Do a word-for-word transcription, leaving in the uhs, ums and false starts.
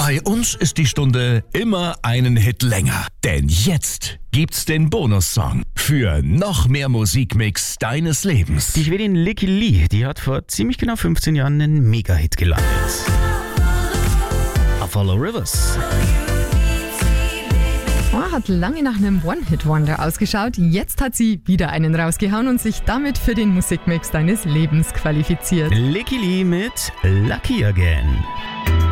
Bei uns ist die Stunde immer einen Hit länger. Denn jetzt gibt's den Bonussong für noch mehr Musikmix deines Lebens. Die Schwedin Lykke Li, die hat vor ziemlich genau fünfzehn Jahren einen Mega-Hit gelandet. A Follow Rivers. Oh, hat lange nach einem One-Hit-Wonder ausgeschaut. Jetzt hat sie wieder einen rausgehauen und sich damit für den Musikmix deines Lebens qualifiziert. Lykke Li mit Lucky Again.